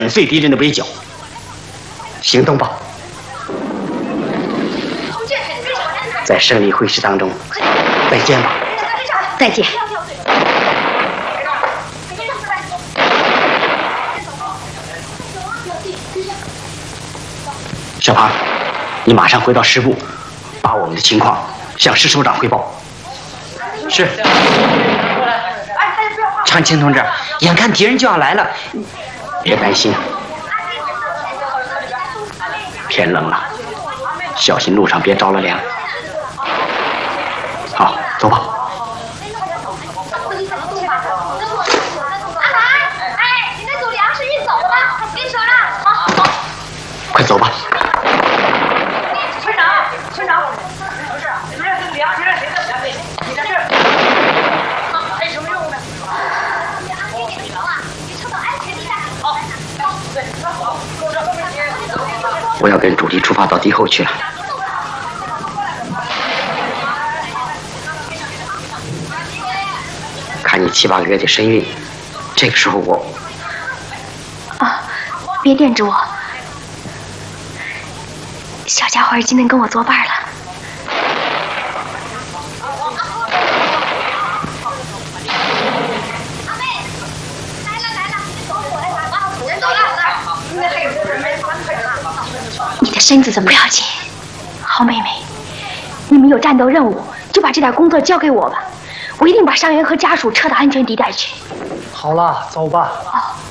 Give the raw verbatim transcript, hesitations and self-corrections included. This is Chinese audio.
粉碎敌人的围剿。行动吧！在胜利会师当中，再见吧！ 再见。 小庞，你马上回到师部，把我们的情况向师首长汇报。是。 长青同志，眼看敌人就要来了， 别担心。天冷了，小心路上别着了凉。好，走吧。 阿满，哎，你的狗粮食运走了吗？给手了。好，好。 快走吧。 村长，村长，不是，你这是粮食谁的粮食？你这是，还有什么用呢？ 粮食给了啊，你撤到安全地带。 好，对，好，这后面你。 我要跟主力出发到敌后去了。看你七八个月的身孕，这个时候我…… 啊，别惦着我，小家伙已经能跟我作伴了。 阿妹，来了来了，走我来打吧，人都来了，今天还有人没穿快点了。 你的身子怎么不要紧？好妹妹，你们有战斗任务，就把这点工作交给我吧，我一定把伤员和家属撤到安全地带去。 好了，走吧。 哦。